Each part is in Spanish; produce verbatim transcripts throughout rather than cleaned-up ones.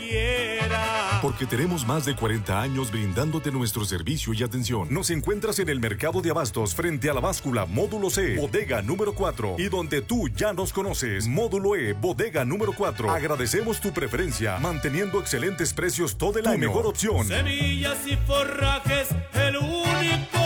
quiera. Porque tenemos más de cuarenta años brindándote nuestro servicio y atención. Nos encuentras en el Mercado de Abastos frente a la báscula Módulo C, bodega número cuatro. Y donde tú ya nos conoces, Módulo E, bodega número cuatro. Agradecemos tu preferencia, manteniendo excelentes precios todo el tu año. Mejor opción. Semillas y forrajes, el único.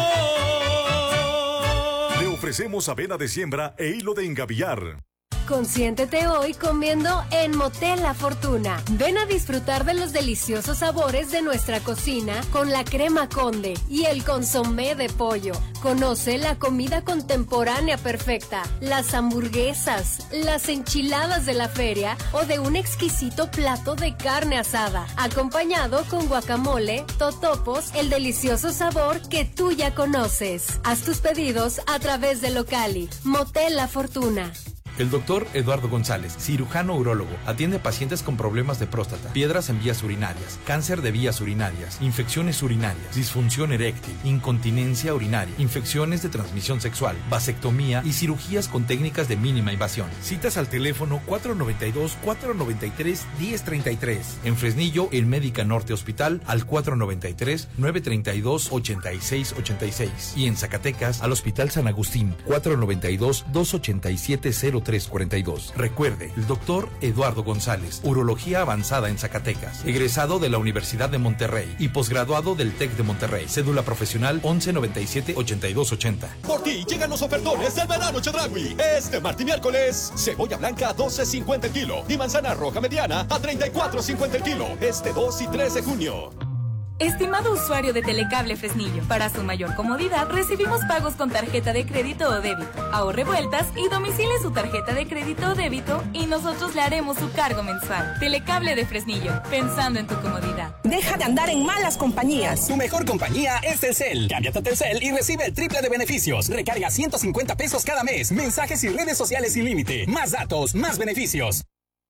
Le ofrecemos avena de siembra e hilo de engavillar. Consiéntete hoy comiendo en Motel La Fortuna. Ven a disfrutar de los deliciosos sabores de nuestra cocina con la crema Conde y el consomé de pollo. Conoce la comida contemporánea perfecta, las hamburguesas, las enchiladas de la feria o de un exquisito plato de carne asada, acompañado con guacamole, totopos, el delicioso sabor que tú ya conoces. Haz tus pedidos a través de Locali. Motel La Fortuna. El doctor Eduardo González, cirujano urólogo, atiende a pacientes con problemas de próstata, piedras en vías urinarias, cáncer de vías urinarias, infecciones urinarias, disfunción eréctil, incontinencia urinaria, infecciones de transmisión sexual, vasectomía y cirugías con técnicas de mínima invasión. Citas al teléfono cuatro nueve dos, cuatro nueve tres, uno cero tres tres. En Fresnillo, en Médica Norte Hospital, al cuatro nueve tres, nueve tres dos, ocho seis ocho seis. Y en Zacatecas, al Hospital San Agustín, cuatro nueve dos, dos ocho siete, cero tres cuarenta y dos. Recuerde, el doctor Eduardo González, urología avanzada en Zacatecas, egresado de la Universidad de Monterrey y posgraduado del TEC de Monterrey. Cédula profesional once noventa y siete, ochenta y dos ochenta. Por ti llegan los ofertones del verano Chedraui. Este martes y miércoles, cebolla blanca a doce cincuenta el kilo y manzana roja mediana a treinta y cuatro cincuenta el kilo. Este dos y tres de junio. Estimado usuario de Telecable Fresnillo, para su mayor comodidad recibimos pagos con tarjeta de crédito o débito. Ahorre vueltas y domicile su tarjeta de crédito o débito y nosotros le haremos su cargo mensual. Telecable de Fresnillo, pensando en tu comodidad. Deja de andar en malas compañías. Tu mejor compañía es Telcel. Cámbiate a Telcel y recibe el triple de beneficios. Recarga ciento cincuenta pesos cada mes. Mensajes y redes sociales sin límite. Más datos, más beneficios.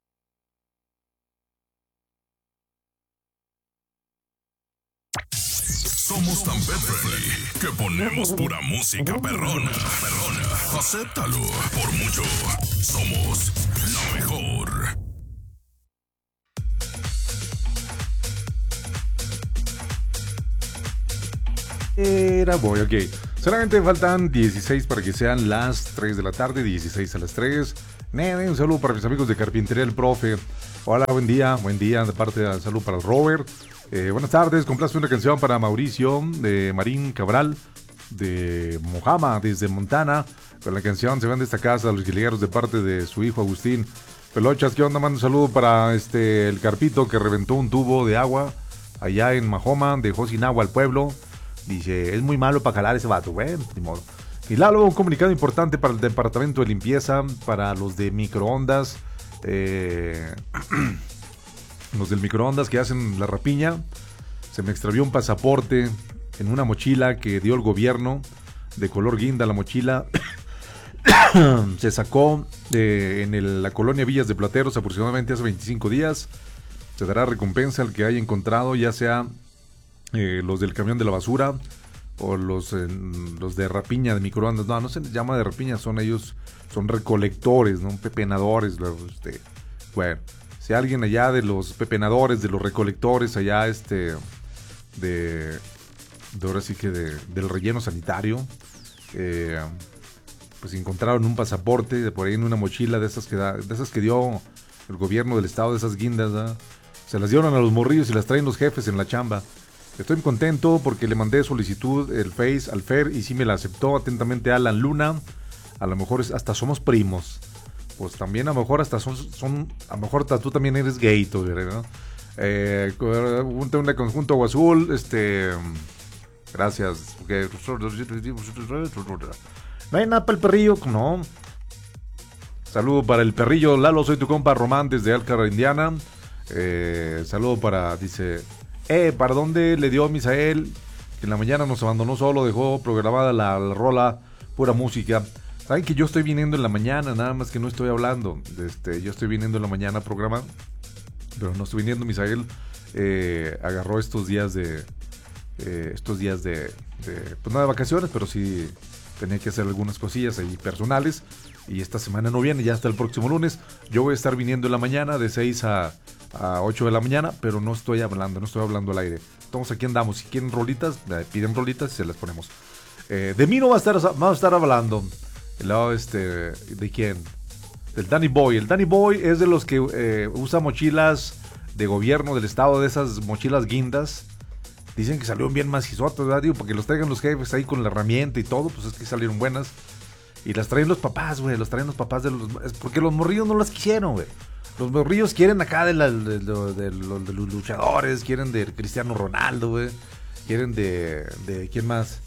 Somos tan pet friendly que ponemos pura música perrona. Perrona. Acéptalo. Por mucho. Somos la mejor. Era voy, ok. Solamente faltan dieciséis para que sean las tres de la tarde, dieciséis a las tres. Nene, un saludo para mis amigos de Carpintería El Profe. Hola, buen día, buen día. De parte de salud para el Robert. Eh, buenas tardes, complace una canción para Mauricio de Marín Cabral de Mojama desde Montana. Con la canción Se van de esta casa los guerrilleros de parte de su hijo Agustín. Pelochas, ¿qué onda? Mando un saludo para este el Carpito que reventó un tubo de agua allá en Mahoma, dejó sin agua al pueblo. Dice, es muy malo para jalar ese vato, bueno, ni modo. Y Lalo, un comunicado importante para el departamento de limpieza, para los de microondas, eh, los del microondas que hacen la rapiña. Se me extravió un pasaporte en una mochila que dio el gobierno, de color guinda la mochila. Se sacó de, en el, la colonia Villas de Plateros aproximadamente hace veinticinco días. Se dará recompensa al que haya encontrado, ya sea eh, los del camión de la basura o los, eh, los de rapiña de microondas. No, no se les llama de rapiña, son ellos, son recolectores, ¿no? Pepenadores. Este, bueno, si alguien allá de los pepenadores, de los recolectores allá, este, de, de ahora sí que de, del relleno sanitario, eh, pues encontraron un pasaporte de por ahí en una mochila de esas que da, de esas que dio el gobierno del estado, de esas guindas, ¿no? Se las dieron a los morrillos y las traen los jefes en la chamba. Estoy contento porque le mandé solicitud el Face al Fer y sí me la aceptó atentamente Alan Luna. A lo mejor es, hasta somos primos. Pues también a lo mejor hasta son, son a lo mejor hasta tú también eres gay, ¿no? Eh, un, un conjunto agua azul, este, gracias. No hay nada para el perrillo, no. Saludo para el perrillo Lalo, soy tu compa Román desde Alcara, Indiana. Eh, saludo para, dice, eh, ¿para dónde le dio Misael? Que en la mañana nos abandonó solo, dejó programada la, la rola, pura música. Saben que yo estoy viniendo en la mañana, nada más que no estoy hablando. Este, yo estoy viniendo en la mañana a programar, pero no estoy viniendo. Misael eh, agarró estos días de, eh, estos días de, de, pues nada de vacaciones, pero sí tenía que hacer algunas cosillas ahí personales. Y esta semana no viene, ya hasta el próximo lunes. Yo voy a estar viniendo en la mañana de seis a, a ocho de la mañana, pero no estoy hablando, no estoy hablando al aire. Entonces aquí andamos, si quieren rolitas, piden rolitas y se las ponemos. Eh, de mí no va a estar, va a estar hablando. El lado este, ¿de quién? Del Danny Boy. El Danny Boy es de los que eh, usa mochilas de gobierno del estado, de esas mochilas guindas. Dicen que salieron bien macizotas, ¿verdad? Digo, porque los traigan los jefes ahí con la herramienta y todo, pues es que salieron buenas. Y las traen los papás, güey, los traen los papás de los... Porque los morrillos no las quisieron, güey. Los morrillos quieren acá de, la, de, de, de, de, de los luchadores, quieren de Cristiano Ronaldo, güey. Quieren de... de ¿quién más?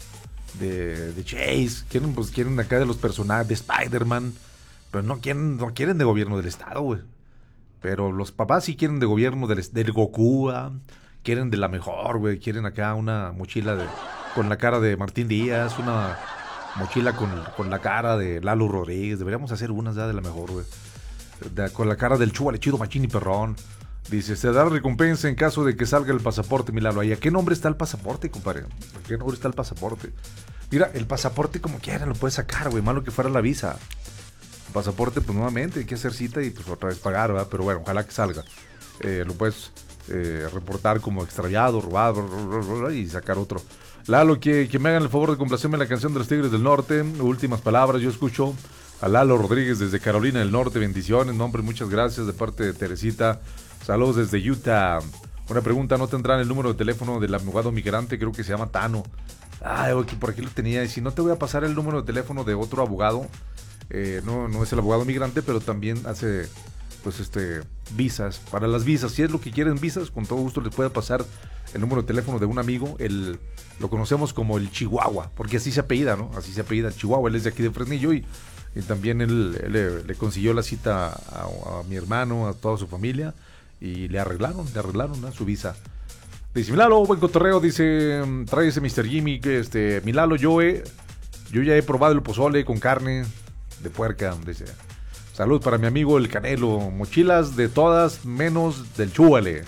De, de Chase. Quieren, pues, quieren acá de los personajes, de Spider-Man. Pero no quieren, no quieren de gobierno del estado, güey. Pero los papás sí quieren de gobierno del, del Goku, ¿eh? Quieren de la mejor, güey. Quieren acá una mochila de, con la cara de Martín Díaz, una mochila con, con la cara de Lalo Rodríguez. Deberíamos hacer unas ya de la mejor, güey. De, con la cara del Chúbale Chido Machín y Perrón. Dice, se da recompensa en caso de que salga el pasaporte, mi Lalo. ¿Y a qué nombre está el pasaporte, compadre? ¿A qué nombre está el pasaporte? Mira, el pasaporte como quiera lo puedes sacar, güey. Malo que fuera la visa. El pasaporte, pues nuevamente hay que hacer cita y pues otra vez pagar, ¿verdad? Pero bueno, ojalá que salga. Eh, lo puedes eh, reportar como extraviado, robado y sacar otro. Lalo, que, que me hagan el favor de complacerme la canción de los Tigres del Norte. Últimas palabras, yo escucho a Lalo Rodríguez desde Carolina del Norte. Bendiciones, nombre, muchas gracias de parte de Teresita. Saludos desde Utah. Una pregunta, ¿no tendrán el número de teléfono del abogado migrante? Creo que se llama Tano. Ah, por aquí lo tenía. Y si no, te voy a pasar el número de teléfono de otro abogado. Eh, no, no es el abogado migrante, pero también hace, pues, este, visas. Para las visas, si es lo que quieren visas, con todo gusto les puede pasar el número de teléfono de un amigo. El, lo conocemos como el Chihuahua, porque así se apellida, ¿no? Así se apellida el Chihuahua. Él es de aquí de Fresnillo y, y también él, él le, le consiguió la cita a, a mi hermano, a toda su familia. Y le arreglaron, le arreglaron ¿no? su visa. Dice, Milalo, buen cotorreo, dice, trae ese mister Jimmy, que este, Milalo, yo he, yo ya he probado el pozole con carne de puerca, dice. Salud para mi amigo el Canelo, mochilas de todas menos del Chúbale.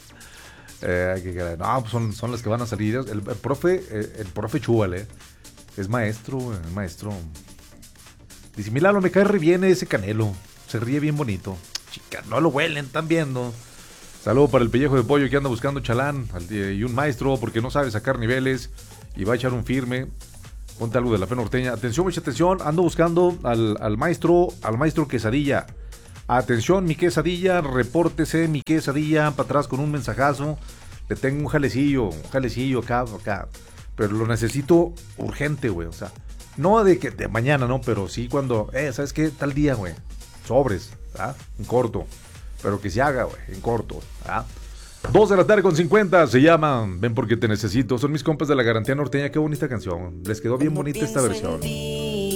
eh, que, no, pues son, son las que van a salir. El, el profe, el, el profe Chúbale es maestro, es maestro. Dice, Milalo, me cae re bien ese Canelo, se ríe bien bonito. Chicas, no lo huelen, están viendo. Saludo para el pellejo de pollo que anda buscando chalán y un maestro porque no sabe sacar niveles y va a echar un firme. Ponte algo de la fe norteña. Atención, mucha atención. Ando buscando al, al maestro, al maestro Quesadilla. Atención, mi Quesadilla, repórtese, mi Quesadilla, para atrás con un mensajazo. Le tengo un jalecillo, un jalecillo acá, acá. Pero lo necesito urgente, güey. O sea, no de que de mañana, no, pero sí cuando, eh, ¿sabes qué? Tal día, güey. Sobres, ¿ah? En corto. Pero que se haga, güey, en corto, ¿ah? Dos de la tarde con cincuenta, se llaman Ven porque te necesito. Son mis compas de la Garantía Norteña. Qué bonita canción. Les quedó bien bonita esta versión.